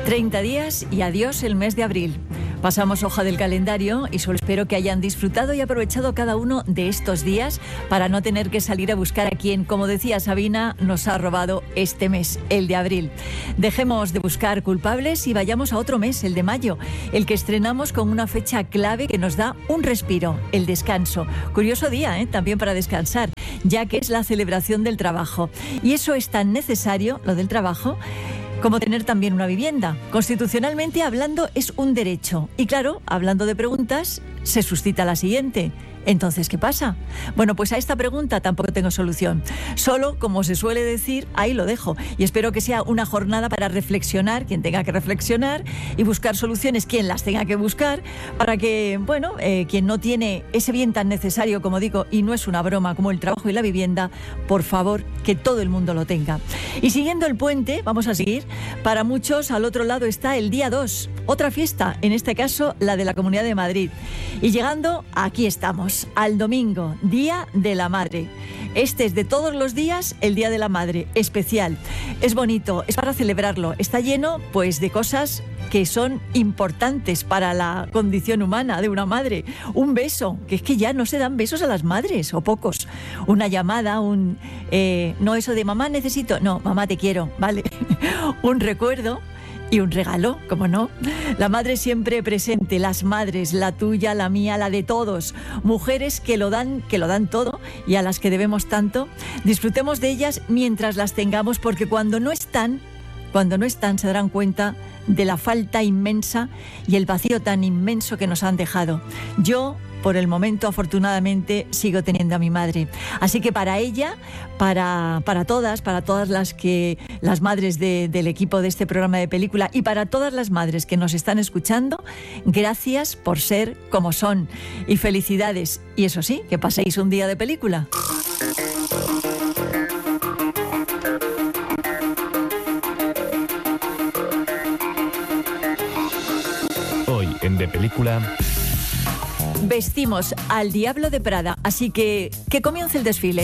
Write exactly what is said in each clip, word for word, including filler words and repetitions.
treinta días y adiós el mes de abril. Pasamos hoja del calendario y solo espero que hayan disfrutado y aprovechado cada uno de estos días para no tener que salir a buscar a quien, como decía Sabina, nos ha robado este mes, el de abril. Dejemos de buscar culpables y vayamos a otro mes, el de mayo, el que estrenamos con una fecha clave que nos da un respiro, el descanso. Curioso día, ¿eh? También para descansar, ya que es la celebración del trabajo. Y eso es tan necesario, lo del trabajo, como tener también una vivienda. Constitucionalmente hablando es un derecho. Y claro, hablando de preguntas, se suscita la siguiente. Entonces, ¿qué pasa? Bueno, pues a esta pregunta tampoco tengo solución. Solo, como se suele decir, ahí lo dejo. Y espero que sea una jornada para reflexionar, quien tenga que reflexionar, y buscar soluciones, quien las tenga que buscar, para que, bueno, eh, quien no tiene ese bien tan necesario, como digo, y no es una broma como el trabajo y la vivienda, por favor, que todo el mundo lo tenga. Y siguiendo el puente, vamos a seguir. Para muchos, al otro lado está el día dos, otra fiesta, en este caso la de la Comunidad de Madrid. Y llegando, aquí estamos, al domingo, Día de la Madre. Este es de todos los días el Día de la Madre, especial. Es bonito, es para celebrarlo. Está lleno, pues, de cosas que son importantes para la condición humana de una madre. Un beso, que es que ya no se dan besos a las madres, o pocos. Una llamada, un... Eh, no eso de mamá necesito, no, mamá te quiero, ¿vale? Un recuerdo. Y un regalo, ¿cómo no? La madre siempre presente, las madres, la tuya, la mía, la de todos. Mujeres que lo dan, que lo dan todo y a las que debemos tanto. Disfrutemos de ellas mientras las tengamos, porque cuando no están, cuando no están se darán cuenta de la falta inmensa y el vacío tan inmenso que nos han dejado. Yo, por el momento, afortunadamente, sigo teniendo a mi madre. Así que para ella, para, para todas, para todas las que las madres de, del equipo de este programa de película y para todas las madres que nos están escuchando, gracias por ser como son. Y felicidades. Y eso sí, que paséis un día de película. Hoy en De Película... vestimos al Diablo de Prada, así que que comience el desfile.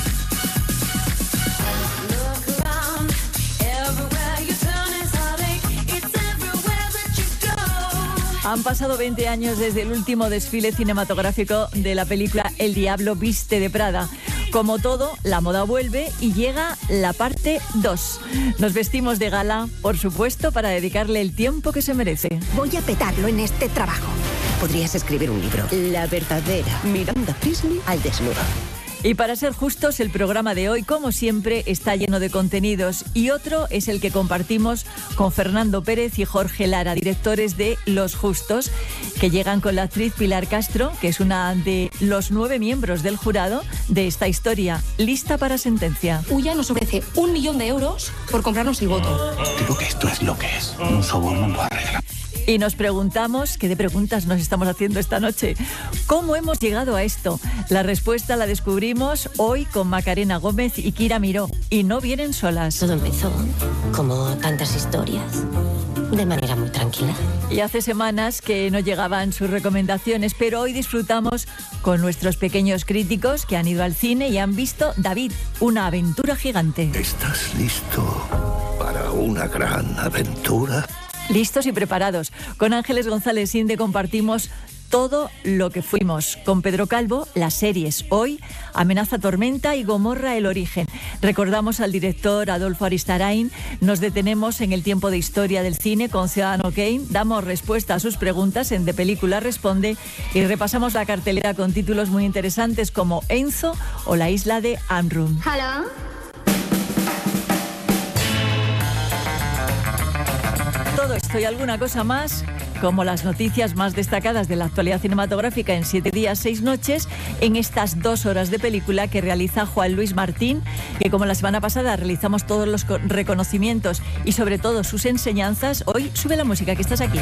Han pasado veinte años desde el último desfile cinematográfico de la película El Diablo viste de Prada. Como todo, la moda vuelve y llega la parte dos. Nos vestimos de gala, por supuesto, para dedicarle el tiempo que se merece. Voy a petarlo en este trabajo. Podrías escribir un libro. La verdadera Miranda Priestley al desnudo. Y para ser justos, el programa de hoy, como siempre, está lleno de contenidos. Y otro es el que compartimos con Fernando Pérez y Jorge Lara, directores de Los Justos, que llegan con la actriz Pilar Castro, que es una de los nueve miembros del jurado de esta historia, lista para sentencia. Ulla nos ofrece un millón de euros por comprarnos el voto. Creo que esto es lo que es. Un soborno lo arregla. Y nos preguntamos, ¿qué de preguntas nos estamos haciendo esta noche? ¿Cómo hemos llegado a esto? La respuesta la descubrimos hoy con Macarena Gómez y Kira Miró. Y no vienen solas. Todo empezó, como tantas historias, de manera muy tranquila. Y hace semanas que no llegaban sus recomendaciones, pero hoy disfrutamos con nuestros pequeños críticos que han ido al cine y han visto David, una aventura gigante. ¿Estás listo para una gran aventura? Listos y preparados. Con Ángeles González Inde compartimos todo lo que fuimos. Con Pedro Calvo, las series. Hoy, Amenaza Tormenta y Gomorra el origen. Recordamos al director Adolfo Aristarain. Nos detenemos en el tiempo de historia del cine con Ciudadano Kane. Damos respuesta a sus preguntas en De Película Responde. Y repasamos la cartelera con títulos muy interesantes como Enzo o La isla de Amrum. Hola. Todo esto y alguna cosa más, como las noticias más destacadas de la actualidad cinematográfica en siete días, seis noches, en estas dos horas de película que realiza Juan Luis Martín, que como la semana pasada realizamos todos los reconocimientos y sobre todo sus enseñanzas, hoy sube la música, que estás aquí.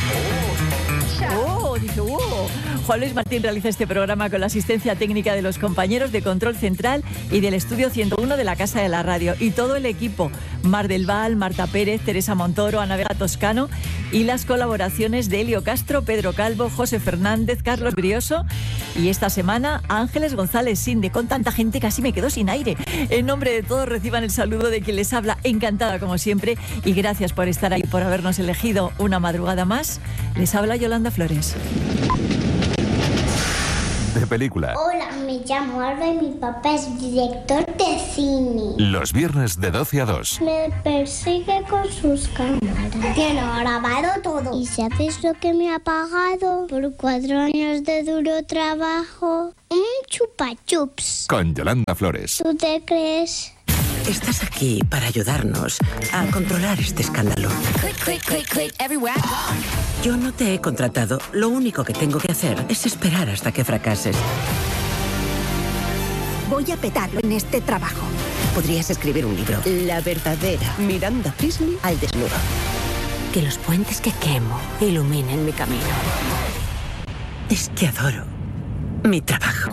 Oh, dice, oh. Juan Luis Martín realiza este programa con la asistencia técnica de los compañeros de Control Central y del Estudio ciento uno de la Casa de la Radio y todo el equipo. Mar del Val, Marta Pérez, Teresa Montoro, Ana Vega Toscano y las colaboraciones de Elio Castro, Pedro Calvo, José Fernández, Carlos Brioso y esta semana Ángeles González Sinde. Con tanta gente casi me quedo sin aire. En nombre de todos reciban el saludo de quien les habla, encantada como siempre, y gracias por estar ahí, por habernos elegido una madrugada más. Les habla Yolanda Flores. De película. Hola, me llamo Alba y mi papá es director de cine. Los viernes de doce a dos. Me persigue con sus cámaras. Tiene grabado todo. ¿Y sabes lo que me ha pagado por cuatro años de duro trabajo? Un chupa chups. Con Yolanda Flores. ¿Tú te crees? Estás aquí para ayudarnos a controlar este escándalo. Yo no te he contratado. Lo único que tengo que hacer es esperar hasta que fracases. Voy a petarlo en este trabajo. Podrías escribir un libro. La verdadera Miranda Priestley al desnudo. Que los puentes que quemo iluminen mi camino. Es que adoro mi trabajo.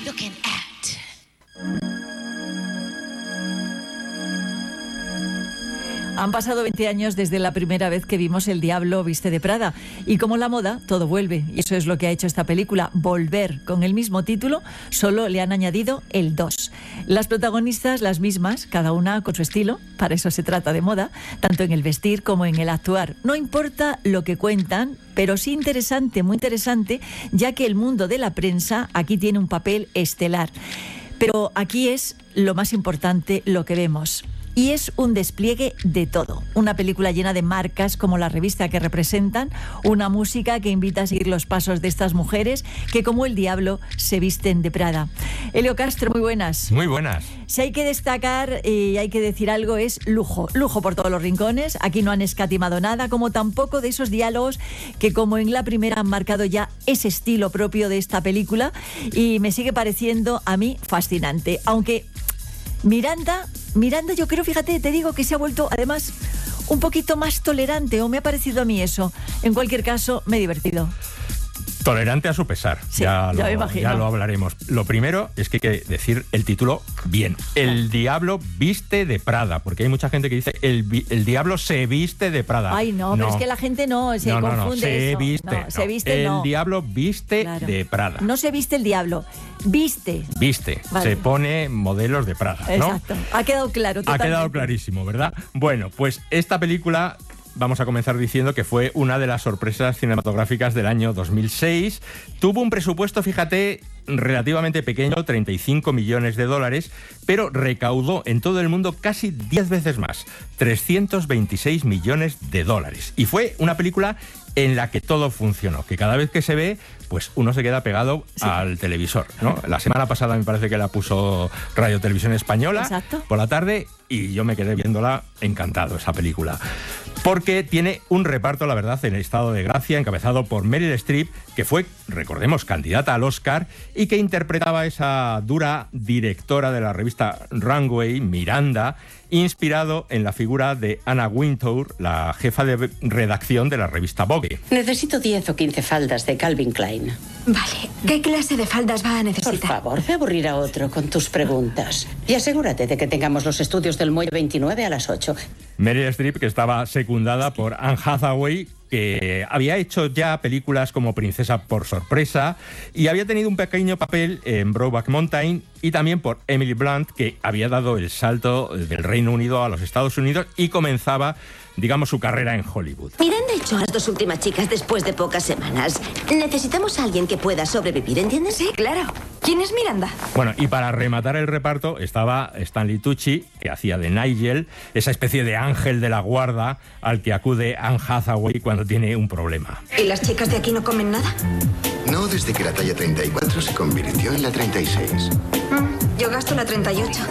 Han pasado veinte años desde la primera vez que vimos El Diablo viste de Prada. Y como la moda, todo vuelve. Y eso es lo que ha hecho esta película, volver. Con el mismo título, solo le han añadido el dos. Las protagonistas, las mismas, cada una con su estilo. Para eso se trata de moda, tanto en el vestir como en el actuar. No importa lo que cuentan, pero sí interesante, muy interesante, ya que el mundo de la prensa aquí tiene un papel estelar. Pero aquí es lo más importante lo que vemos. Y es un despliegue de todo. Una película llena de marcas como la revista que representan, una música que invita a seguir los pasos de estas mujeres que, como el diablo, se visten de Prada. Elio Castro, muy buenas. Muy buenas. Si hay que destacar y hay que decir algo, es lujo. Lujo por todos los rincones. Aquí no han escatimado nada, como tampoco de esos diálogos que, como en la primera, han marcado ya ese estilo propio de esta película. Y me sigue pareciendo a mí fascinante. Aunque Miranda... Miranda, yo creo, fíjate, te digo que se ha vuelto, además, un poquito más tolerante, o me ha parecido a mí eso. En cualquier caso, me he divertido. Tolerante a su pesar, sí, ya, ya, lo, me imagino. ya lo hablaremos. Lo primero es que hay que decir el título bien. El diablo viste de Prada, porque hay mucha gente que dice el, el diablo se viste de Prada. Ay, no, no, pero es que la gente no, se no, no, confunde no, se eso. Viste, no, no. se viste, el no. diablo viste Claro. de Prada. No se viste el diablo, viste. Viste, Vale. se pone modelos de Prada, ¿no? Exacto, ha quedado claro totalmente. Ha quedado clarísimo, ¿verdad? Bueno, pues esta película... Vamos a comenzar diciendo que fue una de las sorpresas cinematográficas del año dos mil seis. Tuvo un presupuesto, fíjate, relativamente pequeño, treinta y cinco millones de dólares, pero recaudó en todo el mundo casi diez veces más, trescientos veintiséis millones de dólares. Y fue una película en la que todo funcionó, que cada vez que se ve, pues uno se queda pegado sí. al televisor, ¿no? La semana pasada me parece que la puso Radio Televisión Española. Exacto. Por la tarde, y yo me quedé viéndola encantado, esa película. Porque tiene un reparto, la verdad, en estado de gracia, encabezado por Meryl Streep, que fue, recordemos, candidata al Oscar, y que interpretaba a esa dura directora de la revista Runway, Miranda, inspirado en la figura de Anna Wintour, la jefa de redacción de la revista Vogue. Necesito diez o quince faldas de Calvin Klein. Vale. ¿Qué clase de faldas va a necesitar? Por favor, ve a aburrir a otro con tus preguntas. Y asegúrate de que tengamos los estudios del Muelle veintinueve a las ocho. Meryl Streep, que estaba secundada por Anne Hathaway, que había hecho ya películas como Princesa por sorpresa y había tenido un pequeño papel en Brokeback Mountain, y también por Emily Blunt, que había dado el salto del Reino Unido a los Estados Unidos y comenzaba, digamos, su carrera en Hollywood. Miranda echó a las dos últimas chicas después de pocas semanas. Necesitamos a alguien que pueda sobrevivir, ¿entiendes? Sí, claro. ¿Quién es Miranda? Bueno, y para rematar el reparto estaba Stanley Tucci, que hacía de Nigel, esa especie de ángel de la guarda al que acude Anne Hathaway cuando tiene un problema. ¿Y las chicas de aquí no comen nada? No, desde que la talla treinta y cuatro se convirtió en la treinta y seis. Mm, yo gasto la treinta y ocho.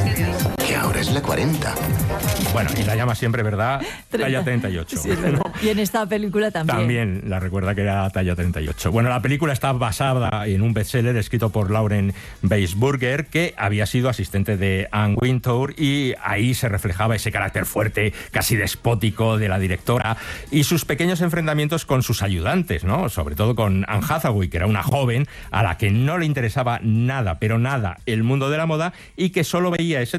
Que ahora es la cuarenta. Bueno, y la llama siempre, ¿verdad? Talla treinta y ocho. Sí, es verdad. Y en esta película también. También la recuerda que era talla treinta y ocho. Bueno, la película está basada en un bestseller escrito por Lauren Weisburger, que había sido asistente de Anne Wintour, y ahí se reflejaba ese carácter fuerte, casi despótico de la directora, y sus pequeños enfrentamientos con sus ayudantes, ¿no? Sobre todo con Anne Hathaway, que era una joven a la que no le interesaba nada, pero nada, el mundo de la moda, y que solo veía ese trabajo pues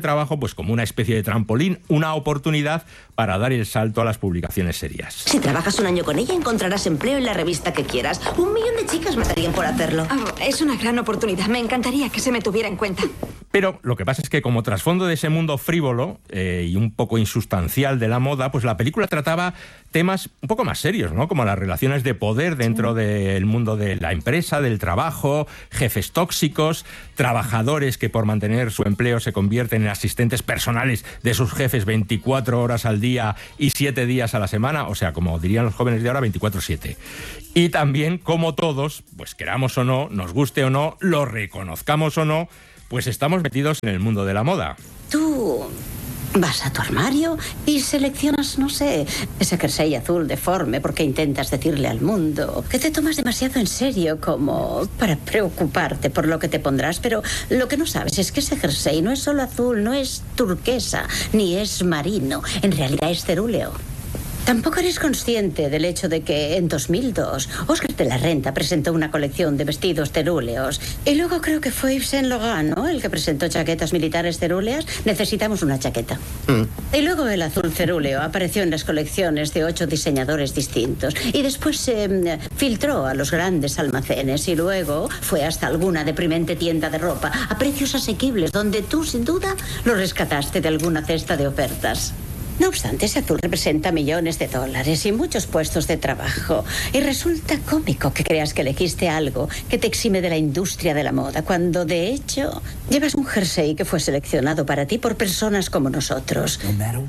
pues como una especie de trampolín, una oportunidad para dar el salto a las publicaciones serias. Si trabajas un año con ella, encontrarás empleo en la revista que quieras. Un millón de chicas matarían por hacerlo. Oh, es una gran oportunidad. Me encantaría que se me tuviera en cuenta. Pero lo que pasa es que como trasfondo de ese mundo frívolo eh, y un poco insustancial de la moda, pues la película trataba temas un poco más serios, ¿no? Como las relaciones de poder dentro sí. del mundo de la empresa, del trabajo, jefes tóxicos, trabajadores que por mantener su empleo se convierten en asistentes personales de sus jefes veinticuatro horas al día y siete días a la semana, o sea, como dirían los jóvenes de ahora, veinticuatro siete. Y también como todos, pues queramos o no, nos guste o no, lo reconozcamos o no, pues estamos metidos en el mundo de la moda. Tú vas a tu armario y seleccionas, no sé, ese jersey azul deforme porque intentas decirle al mundo que te tomas demasiado en serio como para preocuparte por lo que te pondrás, pero lo que no sabes es que ese jersey no es solo azul, no es turquesa, ni es marino, en realidad es cerúleo. Tampoco eres consciente del hecho de que en dos mil dos Oscar de la Renta presentó una colección de vestidos cerúleos. Y luego creo que fue Yves Saint Laurent, ¿no?, el que presentó chaquetas militares cerúleas. Necesitamos una chaqueta. Mm. Y luego el azul cerúleo apareció en las colecciones de ocho diseñadores distintos. Y después se eh, filtró a los grandes almacenes. Y luego fue hasta alguna deprimente tienda de ropa a precios asequibles, donde tú, sin duda, lo rescataste de alguna cesta de ofertas. No obstante, ese azul representa millones de dólares y muchos puestos de trabajo. Y resulta cómico que creas que elegiste algo que te exime de la industria de la moda, cuando de hecho llevas un jersey que fue seleccionado para ti por personas como nosotros.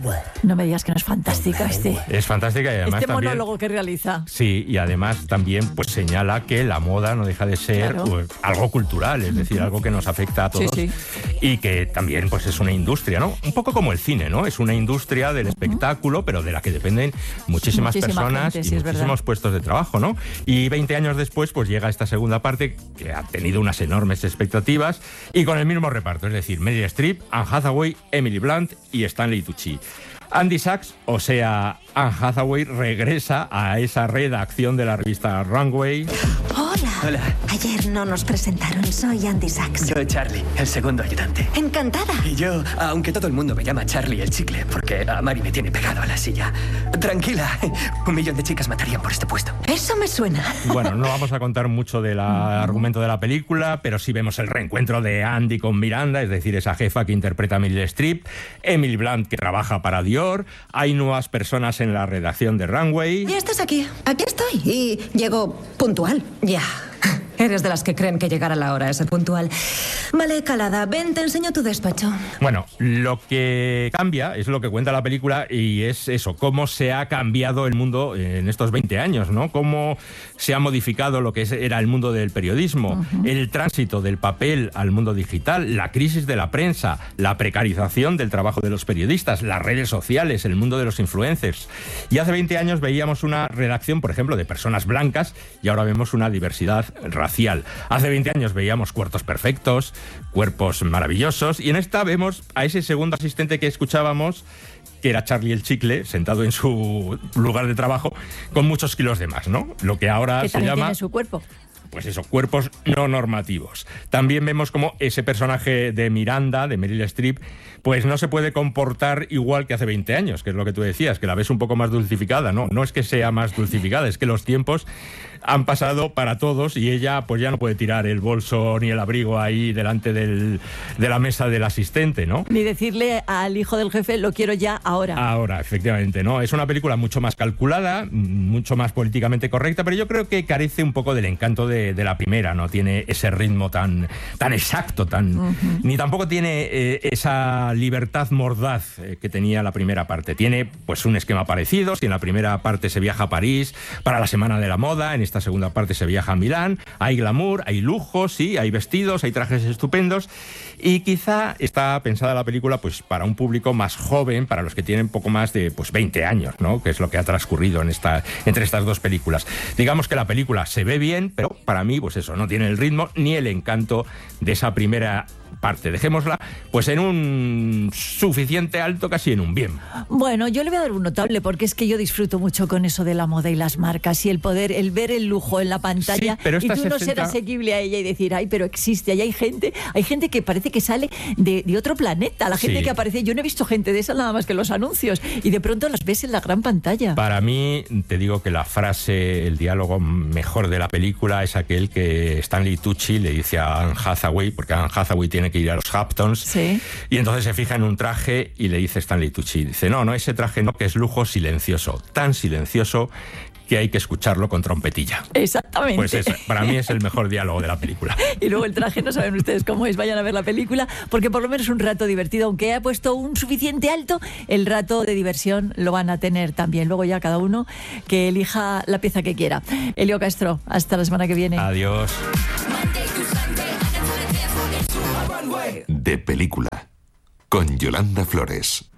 No me digas que no es fantástica este. Es fantástica y además este también, monólogo que realiza. Sí, y además también pues señala que la moda no deja de ser claro. pues, algo cultural, es decir, algo que nos afecta a todos sí, sí. y que también pues es una industria, ¿no? Un poco como el cine, ¿no? Es una industria del espectáculo, pero de la que dependen muchísimas Muchísima personas gente, y sí, muchísimos puestos de trabajo, ¿no? Y veinte años después, pues llega esta segunda parte que ha tenido unas enormes expectativas y con el mismo reparto, es decir, Meryl Streep, Anne Hathaway, Emily Blunt y Stanley Tucci. Andy Sachs, o sea, Anne Hathaway, regresa a esa redacción de la revista Runway. Hola. Hola. Ayer no nos presentaron. Soy Andy Sachs. Yo, Charlie, el segundo ayudante. Encantada. Y yo, aunque todo el mundo me llama Charlie el chicle, porque a Mari me tiene pegado a la silla. Tranquila, un millón de chicas matarían por este puesto. Eso me suena. Bueno, no vamos a contar mucho del argumento de la película, pero sí vemos el reencuentro de Andy con Miranda, es decir, esa jefa que interpreta a Meryl Streep, Emily Blunt, que trabaja para Dior, hay nuevas personas en la redacción de Runway. Ya estás aquí. Aquí estoy. Y llego puntual. Ya. Eres de las que creen que llegar a la hora es ser puntual. Vale, Calada, ven, te enseño tu despacho. Bueno, lo que cambia es lo que cuenta la película y es eso, cómo se ha cambiado el mundo en estos veinte años, ¿no? Cómo se ha modificado lo que era el mundo del periodismo, uh-huh. el tránsito del papel al mundo digital, la crisis de la prensa, la precarización del trabajo de los periodistas, las redes sociales, el mundo de los influencers. Y hace veinte años veíamos una redacción, por ejemplo, de personas blancas y ahora vemos una diversidad racial. Hace veinte años veíamos cuerpos perfectos, cuerpos maravillosos, y en esta vemos a ese segundo asistente que escuchábamos, que era Charlie el chicle, sentado en su lugar de trabajo, con muchos kilos de más, ¿no? Lo que ahora que se también llama... tiene su cuerpo. Pues eso, cuerpos no normativos. También vemos como ese personaje de Miranda, de Meryl Streep, pues no se puede comportar igual que hace veinte años, que es lo que tú decías, que la ves un poco más dulcificada, ¿no? No es que sea más dulcificada, es que los tiempos han pasado para todos y ella pues ya no puede tirar el bolso ni el abrigo ahí delante del, de la mesa del asistente, ¿no? Ni decirle al hijo del jefe, lo quiero ya ahora. Ahora, efectivamente, ¿no? Es una película mucho más calculada, mucho más políticamente correcta, pero yo creo que carece un poco del encanto de, de la primera, no tiene ese ritmo tan, tan exacto, tan uh-huh. ni tampoco tiene eh, esa libertad mordaz eh, que tenía la primera parte. Tiene pues un esquema parecido, si en la primera parte se viaja a París para la Semana de la Moda, en esta segunda parte se viaja a Milán, hay glamour, hay lujo, sí, hay vestidos, hay trajes estupendos y quizá está pensada la película pues para un público más joven, para los que tienen poco más de pues veinte años, ¿no? Que es lo que ha transcurrido en esta, entre estas dos películas. Digamos que la película se ve bien, pero para mí pues eso, no tiene el ritmo ni el encanto de esa primera parte, dejémosla, pues en un suficiente alto, casi en un bien. Bueno, yo le voy a dar un notable, porque es que yo disfruto mucho con eso de la moda y las marcas y el poder, el ver el lujo en la pantalla, sí, pero y tú no ser asequible a ella y decir, ay, pero existe, y hay gente, hay gente que parece que sale de, de otro planeta, la gente sí. que aparece, yo no he visto gente de esa nada más que los anuncios, y de pronto las ves en la gran pantalla. Para mí, te digo que la frase, el diálogo mejor de la película es aquel que Stanley Tucci le dice a Anne Hathaway, porque Anne Hathaway tiene que ir a los Hamptons, sí. y entonces se fija en un traje y le dice Stanley Tucci, dice, no, no, ese traje no, que es lujo silencioso, tan silencioso que hay que escucharlo con trompetilla. Exactamente. Pues eso, para mí es el mejor diálogo de la película. Y luego el traje, no saben ustedes cómo es, vayan a ver la película, porque por lo menos un rato divertido, aunque haya puesto un suficiente alto, el rato de diversión lo van a tener también. Luego ya cada uno que elija la pieza que quiera. Elio Castro, hasta la semana que viene. Adiós. De película, con Yolanda Flores.